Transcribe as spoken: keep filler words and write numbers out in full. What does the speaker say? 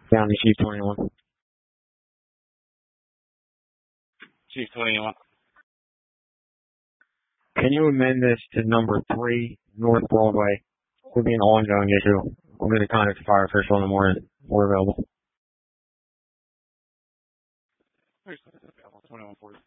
County Chief twenty-one. Chief twenty-one. Can you amend this to number three, North Broadway? It would be an ongoing issue. I'm going to contact the fire official in the morning. We're available. twenty-one forty.